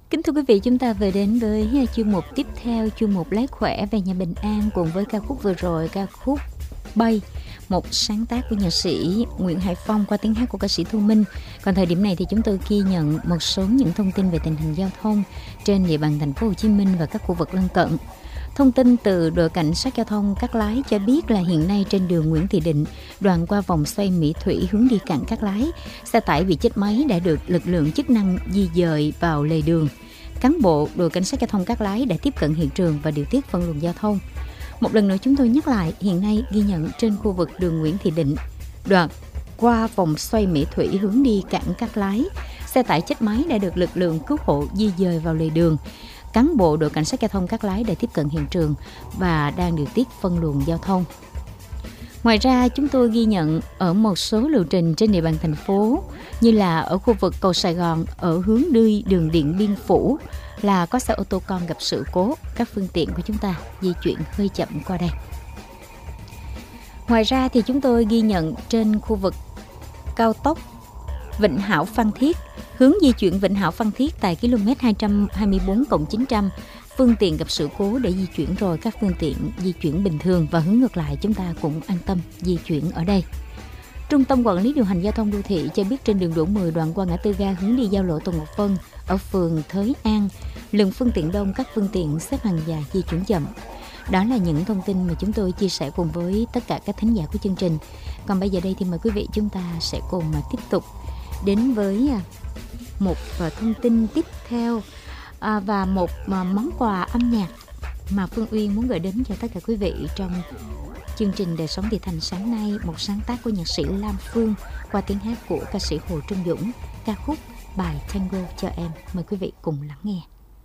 Kính thưa quý vị, chúng ta vừa đến với chuyên mục tiếp theo, chuyên mục Lái khỏe về nhà bình an, cùng với ca khúc vừa rồi, ca khúc Bay, một sáng tác của nhạc sĩ Nguyễn Hải Phong qua tiếng hát của ca sĩ Thu Minh. Còn thời điểm này thì chúng tôi ghi nhận một số những thông tin về tình hình giao thông trên địa bàn thành phố Hồ Chí Minh và các khu vực lân cận. Thông tin từ đội cảnh sát giao thông Cát Lái cho biết là hiện nay trên đường Nguyễn Thị Định, đoạn qua vòng xoay Mỹ Thủy hướng đi cảng Cát Lái, xe tải bị chết máy đã được lực lượng chức năng di dời vào lề đường. Cán bộ đội cảnh sát giao thông Cát Lái đã tiếp cận hiện trường và điều tiết phân luồng giao thông. Một lần nữa chúng tôi nhắc lại, hiện nay ghi nhận trên khu vực đường Nguyễn Thị Định, đoạn qua vòng xoay Mỹ Thủy hướng đi cảng Cát Lái, xe tải chết máy đã được lực lượng cứu hộ di dời vào lề đường. Cán bộ đội cảnh sát giao thông Cát Lái đã tiếp cận hiện trường và đang điều tiết phân luồng giao thông. Ngoài ra, chúng tôi ghi nhận ở một số lộ trình trên địa bàn thành phố, như là ở khu vực cầu Sài Gòn, ở hướng đi đường Điện Biên Phủ, là có xe ô tô con gặp sự cố, các phương tiện của chúng ta di chuyển hơi chậm qua đây. Ngoài ra thì chúng tôi ghi nhận trên khu vực cao tốc Vĩnh Hảo Phan Thiết, hướng di chuyển Vĩnh Hảo Phan Thiết tại km 224+900, phương tiện gặp sự cố để di chuyển rồi, các phương tiện di chuyển bình thường và hướng ngược lại chúng ta cũng an tâm di chuyển ở đây. Trung tâm Quản lý điều hành giao thông đô thị cho biết trên đường Đỗ Mười đoạn qua ngã tư ga hướng đi giao lộ Tôn Ngọc Vân ở phường Thới An, lượng phương tiện đông, các phương tiện xếp hàng dài di chuyển chậm. Đó là những thông tin mà chúng tôi chia sẻ cùng với tất cả các thính giả của chương trình. Còn bây giờ đây thì mời quý vị chúng ta sẽ cùng mà tiếp tục đến với một thông tin tiếp theo và một món quà âm nhạc mà Phương Uyên muốn gửi đến cho tất cả quý vị trong chương trình Đời Sống Thị Thành sáng nay, một sáng tác của nhạc sĩ Lam Phương qua tiếng hát của ca sĩ Hồ Trung Dũng, ca khúc Bài Tango cho em. Mời quý vị cùng lắng nghe.